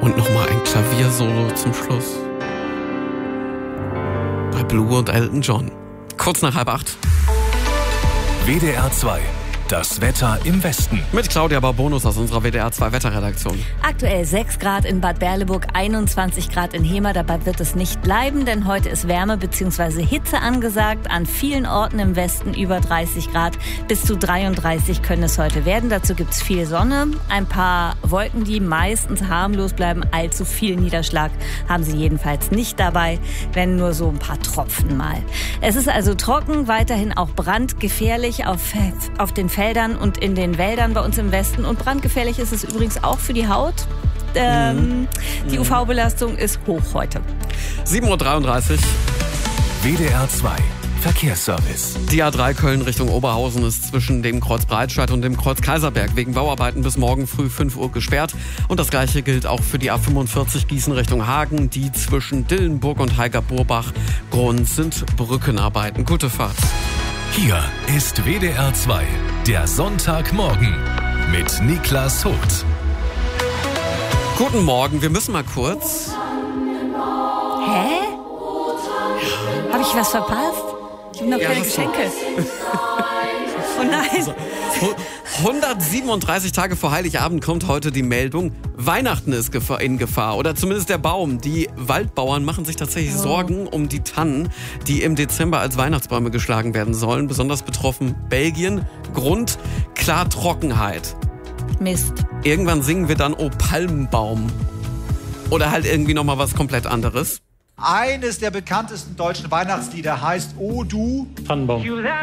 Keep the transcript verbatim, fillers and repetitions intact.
Und nochmal ein Klaviersolo zum Schluss. Bei Blue und Elton John. Kurz nach halb acht. W D R zwei. Das Wetter im Westen. Mit Claudia Barbonus aus unserer W D R zwei Wetterredaktion. Aktuell sechs Grad in Bad Berleburg, einundzwanzig Grad in Hemer. Dabei wird es nicht bleiben, denn heute ist Wärme bzw. Hitze angesagt. An vielen Orten im Westen über dreißig Grad. Bis zu dreiunddreißig können es heute werden. Dazu gibt es viel Sonne. Ein paar Wolken, die meistens harmlos bleiben. Allzu viel Niederschlag haben sie jedenfalls nicht dabei, wenn nur so ein paar Tropfen mal. Es ist also trocken, weiterhin auch brandgefährlich auf, auf den Feldern und in den Wäldern bei uns im Westen. Und brandgefährlich ist es übrigens auch für die Haut. Ähm, mhm. Die U V-Belastung ist hoch heute. sieben Uhr dreiunddreißig. W D R zwei Verkehrsservice. Die A drei Köln Richtung Oberhausen ist zwischen dem Kreuz Breitscheid und dem Kreuz Kaiserberg wegen Bauarbeiten bis morgen früh fünf Uhr gesperrt. Und das Gleiche gilt auch für die A fünfundvierzig Gießen Richtung Hagen. Die zwischen Dillenburg und Heiger-Burbach Grund sind Brückenarbeiten. Gute Fahrt. Hier ist W D R zwei, der Sonntagmorgen mit Niklas Vogt. Guten Morgen, wir müssen mal kurz. Hä? Habe ich was verpasst? Ich habe noch Ja, keine hast du. Geschenke. Oh nein. hundertsiebenunddreißig Tage vor Heiligabend kommt heute die Meldung, Weihnachten ist in Gefahr. Oder zumindest der Baum. Die Waldbauern machen sich tatsächlich Oh. Sorgen um die Tannen, die im Dezember als Weihnachtsbäume geschlagen werden sollen. Besonders betroffen Belgien. Grund, klar Trockenheit. Mist. Irgendwann singen wir dann O Palmbaum. Oder halt irgendwie nochmal was komplett anderes. Eines der bekanntesten deutschen Weihnachtslieder heißt O du Tannenbaum.